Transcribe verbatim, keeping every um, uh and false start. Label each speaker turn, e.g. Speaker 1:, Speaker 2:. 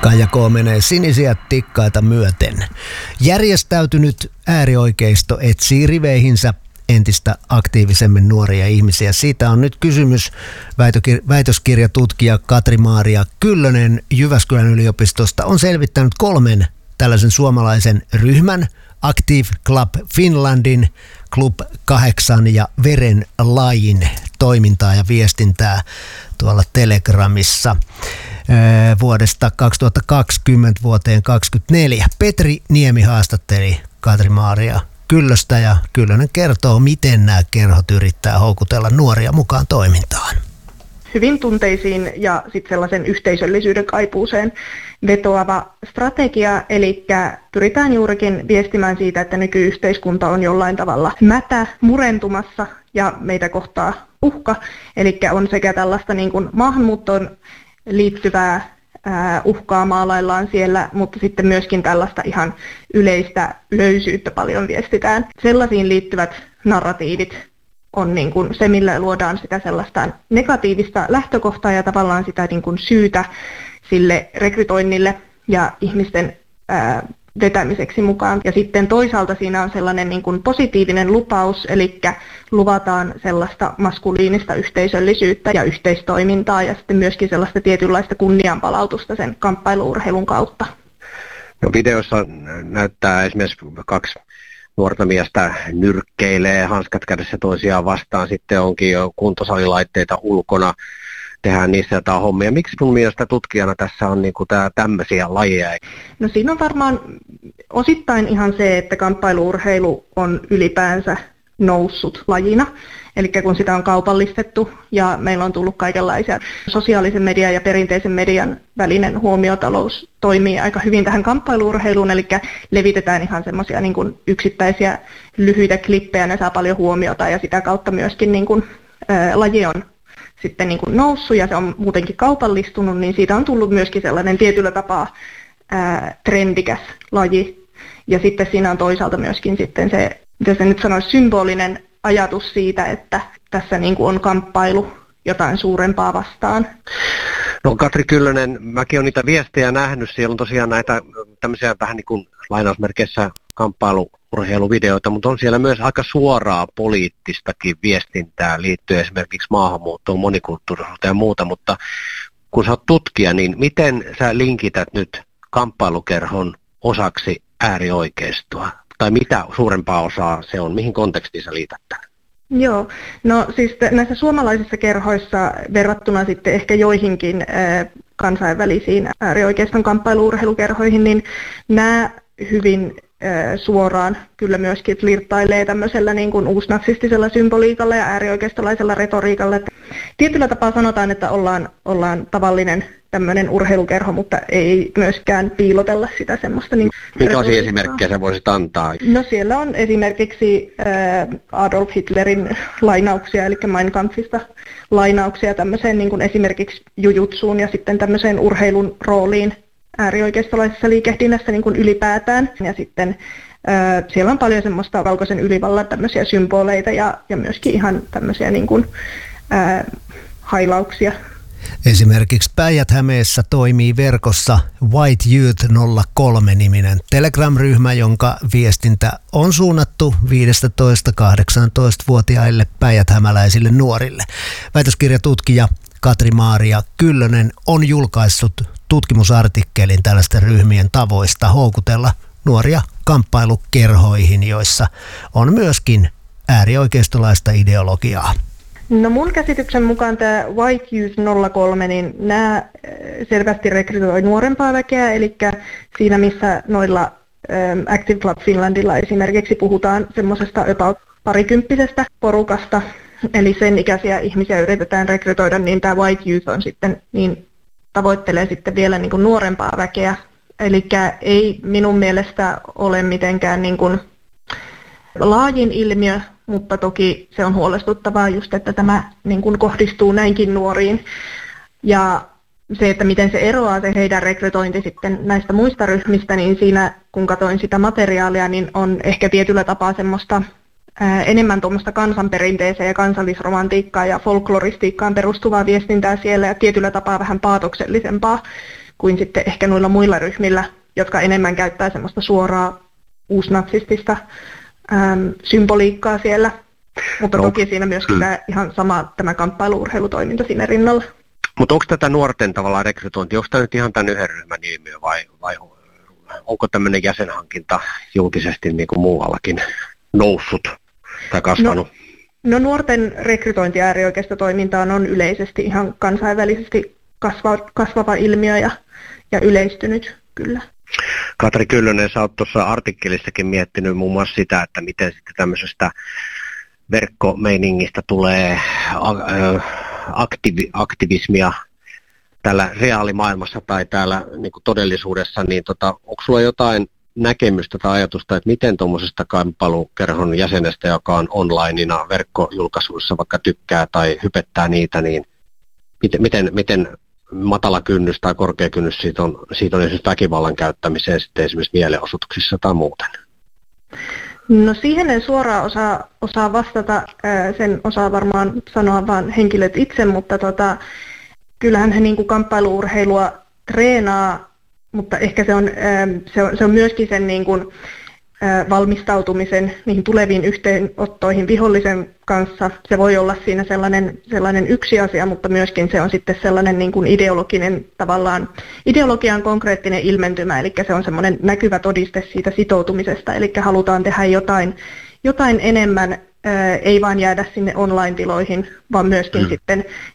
Speaker 1: Kahjakoo menee sinisiä tikkaita myöten. Järjestäytynyt äärioikeisto etsii riveihinsä entistä aktiivisemmin nuoria ihmisiä. Siitä on nyt kysymys. Väitöskirjatutkija Katri-Maaria Kyllönen Jyväskylän yliopistosta on selvittänyt kolmen tällaisen suomalaisen ryhmän, Active Club Finlandin, Club kahdeksan ja Veren lajin toimintaa ja viestintää tuolla Telegramissa vuodesta kaksituhattakaksikymmentä vuoteen kaksituhattakaksikymmentäneljä. Petri Niemi haastatteli Katri-Maaria Kyllöstä ja Kyllönen kertoo, miten nämä kerhot yrittää houkutella nuoria mukaan toimintaan.
Speaker 2: Hyvin tunteisiin ja sitten sellaisen yhteisöllisyyden kaipuuseen vetoava strategia, eli pyritään juurikin viestimään siitä, että nykyyhteiskunta on jollain tavalla mätä, murentumassa ja meitä kohtaa uhka, eli on sekä tällaista niin kuin maahanmuuttoon liittyvää ää, uhkaa maalaillaan siellä, mutta sitten myöskin tällaista ihan yleistä löysyyttä paljon viestitään. Sellaisiin liittyvät narratiivit on niin kuin se, millä luodaan sitä sellaista negatiivista lähtökohtaa ja tavallaan sitä niin kuin syytä sille rekrytoinnille ja ihmisten ää, vetämiseksi mukaan. Ja sitten toisaalta siinä on sellainen niin kuin positiivinen lupaus, eli luvataan sellaista maskuliinista yhteisöllisyyttä ja yhteistoimintaa ja sitten myöskin sellaista tietynlaista kunnianpalautusta sen kamppailuurheilun kautta.
Speaker 3: No, videossa näyttää esimerkiksi kaksi nuorta miestä nyrkkeilee, hanskat kädessä toisiaan vastaan, sitten onkin jo kuntosalilaitteita ulkona, tehdään niissä jotain hommia. Miksi sun mielestä tutkijana tässä on niinku tää tämmöisiä lajeja?
Speaker 2: No siinä on varmaan osittain ihan se, että kamppailuurheilu on ylipäänsä noussut lajina. Eli kun sitä on kaupallistettu ja meillä on tullut kaikenlaisia sosiaalisen median ja perinteisen median välinen huomiotalous toimii aika hyvin tähän kamppailuurheiluun, eli levitetään ihan semmoisia niin kuin yksittäisiä lyhyitä klippejä, ne saa paljon huomiota ja sitä kautta myöskin niin kuin, ää, laji on sitten niin kuin noussut ja se on muutenkin kaupallistunut, niin siitä on tullut myöskin sellainen tietyllä tapaa ää, trendikäs laji. Ja sitten siinä on toisaalta myöskin sitten se, mitä se nyt sanoisi, symbolinen ajatus siitä, että tässä niin kuin on kamppailu jotain suurempaa vastaan.
Speaker 3: No Katri Kyllönen, mäkin olen niitä viestejä nähnyt. Siellä on tosiaan näitä tämmöisiä vähän niin kuin lainausmerkeissä kamppailuurheiluvideoita, mutta on siellä myös aika suoraa poliittistakin viestintää liittyen esimerkiksi maahanmuuttoon, monikulttuurisuuteen ja muuta, mutta kun sä oot tutkija, niin miten sä linkität nyt kamppailukerhon osaksi äärioikeistoa? Tai mitä suurempaa osaa se on? Mihin kontekstiin sä liität tämän?
Speaker 2: Joo, no siis näissä suomalaisissa kerhoissa verrattuna sitten ehkä joihinkin äh, kansainvälisiin äärioikeiston kamppailu-urheilukerhoihin, niin nämä hyvin äh, suoraan kyllä myöskin flirttailee tämmöisellä niin kuin uusnatsistisella symboliikalla ja äärioikeistolaisella retoriikalla. Että tietyllä tapaa sanotaan, että ollaan, ollaan tavallinen tämmöinen urheilukerho, mutta ei myöskään piilotella sitä semmoista. Niin
Speaker 3: minkälaisia esimerkkejä sä voisit antaa?
Speaker 2: No siellä on esimerkiksi äh, Adolf Hitlerin lainauksia, eli Mein Kampfista lainauksia tämmöiseen niin kuin esimerkiksi jujutsuun ja sitten tämmöiseen urheilun rooliin äärioikeistolaisessa liikehdinnässä niin kuin ylipäätään. Ja sitten äh, siellä on paljon semmoista valkoisen ylivallan tämmöisiä symboleita ja, ja myöskin ihan tämmöisiä niin kuin, äh, hailauksia.
Speaker 1: Esimerkiksi Päijät-Hämeessä toimii verkossa White Youth nolla kolme-niminen Telegram-ryhmä, jonka viestintä on suunnattu viisitoista–kahdeksantoista-vuotiaille päijäthämäläisille nuorille. Väitöskirjatutkija Katri-Maaria Kyllönen on julkaissut tutkimusartikkelin tällaisten ryhmien tavoista houkutella nuoria kamppailukerhoihin, joissa on myöskin äärioikeistolaista ideologiaa.
Speaker 2: No mun käsityksen mukaan tämä White Youth nolla kolme, niin nämä selvästi rekrytoi nuorempaa väkeä, eli siinä missä noilla Active Club Finlandilla esimerkiksi puhutaan semmoisesta about parikymppisestä porukasta, eli sen ikäisiä ihmisiä yritetään rekrytoida, niin tämä White Youth on sitten, niin tavoittelee sitten vielä niin kuin nuorempaa väkeä, eli ei minun mielestä ole mitenkään niin kuin laajin ilmiö, mutta toki se on huolestuttavaa just, että tämä niin kuin kohdistuu näinkin nuoriin. Ja se, että miten se eroaa se heidän rekrytointi sitten näistä muista ryhmistä, niin siinä kun katsoin sitä materiaalia, niin on ehkä tietyllä tapaa semmoista ää, enemmän tuommoista kansanperinteeseen ja kansallisromantiikkaan ja folkloristiikkaan perustuvaa viestintää siellä ja tietyllä tapaa vähän paatoksellisempaa kuin sitten ehkä noilla muilla ryhmillä, jotka enemmän käyttää semmoista suoraa uusnatsistista äm, symboliikkaa siellä. Mutta no, toki siinä myöskin hmm. tämä ihan sama tämä kamppailu-urheilutoiminta siinä rinnalla.
Speaker 3: Mutta onko tätä nuorten tavallaan rekrytointi, onko tämä nyt ihan tämän yhden ryhmän ilmiö vai, vai onko tämmöinen jäsenhankinta julkisesti niin kuin muuallakin noussut tai kasvanut?
Speaker 2: No, no nuorten rekrytointi äärioikeistotoimintaan on yleisesti ihan kansainvälisesti kasva, kasvava ilmiö ja, ja yleistynyt kyllä.
Speaker 3: Katri Kyllönen, sä oot tuossa artikkelissakin miettinyt muun muassa sitä, että miten sitten tämmöisestä verkkomeiningistä tulee aktivi, aktivismia täällä reaalimaailmassa tai täällä niin kuin todellisuudessa, niin tota, onko sulla jotain näkemystä tai ajatusta, että miten tuommoisesta kamppailukerhon jäsenestä, joka on onlineina verkkojulkaisuissa vaikka tykkää tai hypettää niitä, niin miten, miten, miten matala kynnys tai korkea kynnys siitä on, siitä on esimerkiksi väkivallan käyttämiseen sitten esimerkiksi mielenosoituksissa tai muuten?
Speaker 2: No siihen en suoraan osaa, osaa vastata, sen osaa varmaan sanoa vain henkilöt itse, mutta tota, kyllähän he niin kuin kamppailu-urheilua treenaa, mutta ehkä se on, se on, se on myöskin sen niin kuin valmistautumisen niihin tuleviin yhteenottoihin vihollisen kanssa. Se voi olla siinä sellainen, sellainen yksi asia, mutta myöskin se on sitten sellainen niin kuin ideologinen tavallaan, ideologian konkreettinen ilmentymä, eli se on semmoinen näkyvä todiste siitä sitoutumisesta, eli halutaan tehdä jotain, jotain enemmän, ää, ei vain jäädä sinne online-tiloihin, vaan myöskin mm. sitten